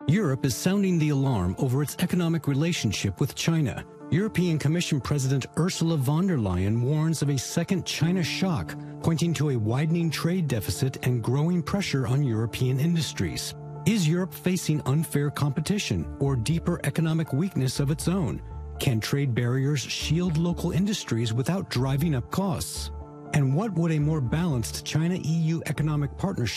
Europe is sounding the alarm over its economic relationship with China. European Commission President Ursula von der Leyen warns of a second China shock, pointing to a widening trade deficit and growing pressure on European industries. Is Europe facing unfair competition or deeper economic weakness of its own? Can trade barriers shield local industries without driving up costs? And what would a more balanced China-EU economic partnership